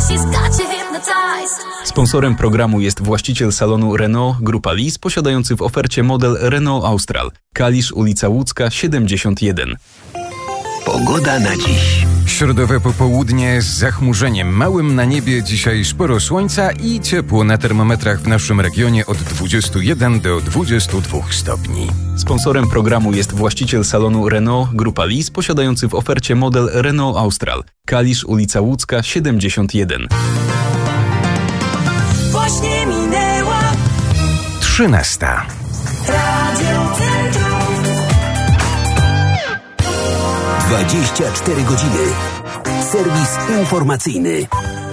Sponsorem programu jest właściciel salonu Renault Grupa Lis, posiadający w ofercie model Renault Austral. Kalisz, ulica Łódzka, 71. Pogoda na dziś. Środowe popołudnie z zachmurzeniem małym na niebie. Dzisiaj sporo słońca i ciepło na termometrach w naszym regionie od 21 do 22 stopni. Sponsorem programu jest właściciel salonu Renault Grupa Lis, posiadający w ofercie model Renault Austral. Kalisz, ulica Łódzka, 71. Właśnie minęła 13. Radio Centrum. 24 godziny. Serwis informacyjny.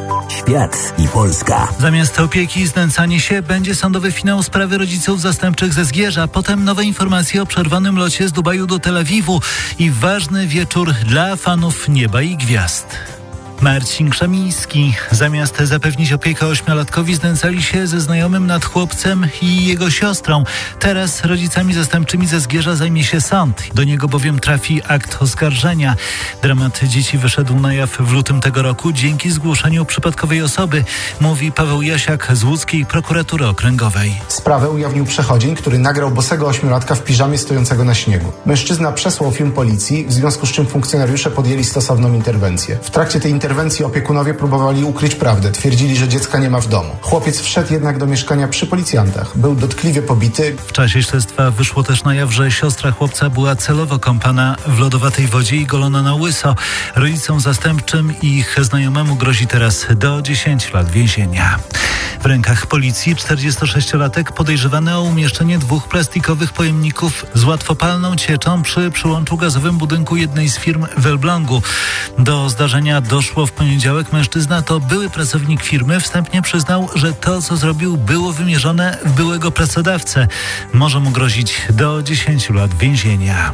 Świat i Polska. Zamiast opieki i znęcanie się będzie sądowy finał sprawy rodziców zastępczych ze Zgierza. Potem nowe informacje o przerwanym locie z Dubaju do Tel Awiwu i ważny wieczór dla fanów nieba i gwiazd. Marcin Krzemiński. Zamiast zapewnić opiekę ośmiolatkowi, znęcali się ze znajomym nad chłopcem i jego siostrą. Teraz rodzicami zastępczymi ze Zgierza zajmie się sąd. Do niego bowiem trafi akt oskarżenia. Dramat dzieci wyszedł na jaw w lutym tego roku dzięki zgłoszeniu przypadkowej osoby, mówi Paweł Jasiak z łódzkiej prokuratury okręgowej. Sprawę ujawnił przechodzień, który nagrał bosego ośmiolatka w piżamie stojącego na śniegu. Mężczyzna przesłał film policji, w związku z czym funkcjonariusze podjęli stosowną interwencję. W trakcie tej interwencji opiekunowie próbowali ukryć prawdę. Twierdzili, że dziecka nie ma w domu. Chłopiec wszedł jednak do mieszkania przy policjantach. Był dotkliwie pobity. W czasie śledztwa wyszło też na jaw, że siostra chłopca była celowo kąpana w lodowatej wodzie i golona na łyso. Rodzicom zastępczym i ich znajomemu grozi teraz do 10 lat więzienia. W rękach policji 46-latek podejrzewany o umieszczenie 2 plastikowych pojemników z łatwopalną cieczą przy przyłączu gazowym budynku jednej z firm w Elblągu. Do zdarzenia doszło w poniedziałek. Mężczyzna to były pracownik firmy. Wstępnie przyznał, że to, co zrobił, było wymierzone w byłego pracodawcę. Może mu grozić do 10 lat więzienia.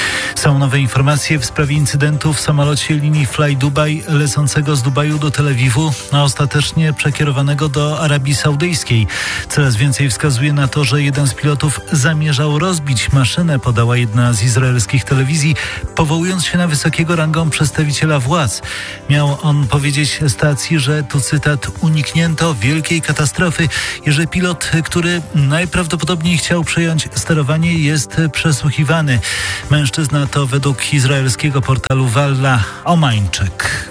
Są nowe informacje w sprawie incydentu w samolocie linii Fly Dubai lecącego z Dubaju do Tel Awiwu, a ostatecznie przekierowanego do Arabii Saudyjskiej. Coraz więcej wskazuje na to, że jeden z pilotów zamierzał rozbić maszynę, podała jedna z izraelskich telewizji, powołując się na wysokiego rangą przedstawiciela władz. Miał on powiedzieć stacji, że, tu cytat, uniknięto wielkiej katastrofy i że pilot, który najprawdopodobniej chciał przejąć sterowanie, jest przesłuchiwany. Mężczyzna to według izraelskiego portalu Walla Omańczyk.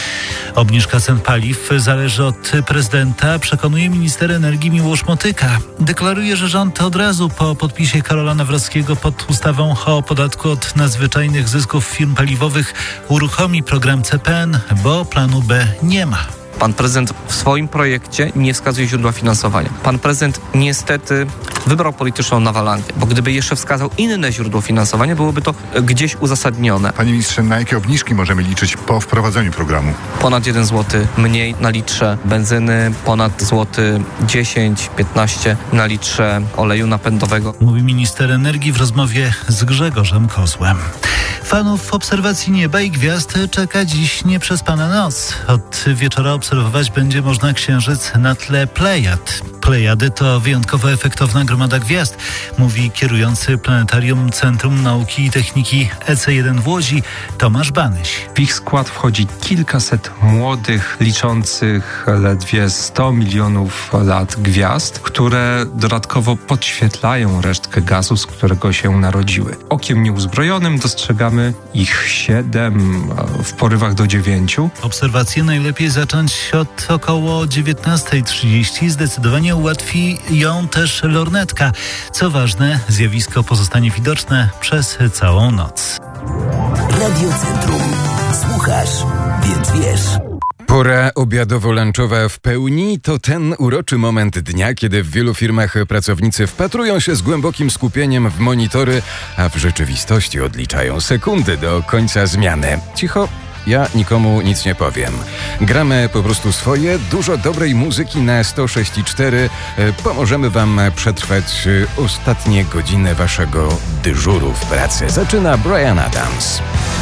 Obniżka cen paliw zależy od prezydenta, przekonuje minister energii Miłosz Motyka. Deklaruje, że rząd od razu po podpisie Karola Nawrockiego pod ustawą o podatku od nadzwyczajnych zysków firm paliwowych uruchomi program CPN, bo planu B nie ma. Pan prezydent w swoim projekcie nie wskazuje źródła finansowania. Pan prezydent niestety wybrał polityczną nawalankę, bo gdyby jeszcze wskazał inne źródło finansowania, byłoby to gdzieś uzasadnione. Panie ministrze, na jakie obniżki możemy liczyć po wprowadzeniu programu? Ponad 1 zł mniej na litrze benzyny, ponad złoty 10-15 na litrze oleju napędowego. Mówi minister energii w rozmowie z Grzegorzem Kozłem. Fanów obserwacji nieba i gwiazd czeka dziś nieprzespana noc. Od wieczora obserwować będzie można księżyc na tle Plejad. Plejady to wyjątkowo efektowna gromada gwiazd, mówi kierujący Planetarium Centrum Nauki i Techniki EC1 w Łodzi Tomasz Banyś. W ich skład wchodzi kilkaset młodych, liczących ledwie 100 milionów lat gwiazd, które dodatkowo podświetlają resztkę gazu, z którego się narodziły. Okiem nieuzbrojonym dostrzegamy ich 7, w porywach do 9. Obserwacje najlepiej zacząć od około 19:30. Zdecydowanie ułatwi ją też lornetka. Co ważne, zjawisko pozostanie widoczne przez całą noc. Radio Centrum. Słuchasz, więc wiesz. Pora obiadowo-lunchowa w pełni to ten uroczy moment dnia, kiedy w wielu firmach pracownicy wpatrują się z głębokim skupieniem w monitory, a w rzeczywistości odliczają sekundy do końca zmiany. Cicho, ja nikomu nic nie powiem. Gramy po prostu swoje, dużo dobrej muzyki na 106,4. Pomożemy wam przetrwać ostatnie godziny waszego dyżuru w pracy. Zaczyna Bryan Adams.